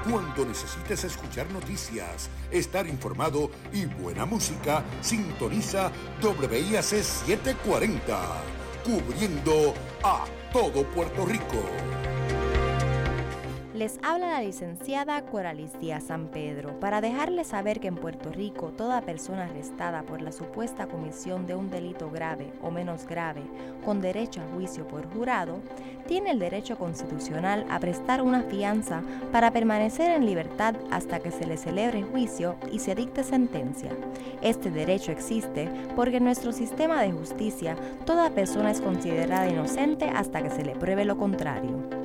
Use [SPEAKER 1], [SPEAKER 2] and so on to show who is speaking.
[SPEAKER 1] Cuando necesites escuchar noticias, estar informado y buena música, sintoniza WIAC 740, cubriendo a todo Puerto Rico.
[SPEAKER 2] Les habla la licenciada Coralis Díaz San Pedro para dejarles saber que en Puerto Rico toda persona arrestada por la supuesta comisión de un delito grave o menos grave con derecho a juicio por jurado tiene el derecho constitucional a prestar una fianza para permanecer en libertad hasta que se le celebre juicio y se dicte sentencia. Este derecho existe porque en nuestro sistema de justicia toda persona es considerada inocente hasta que se le pruebe lo contrario.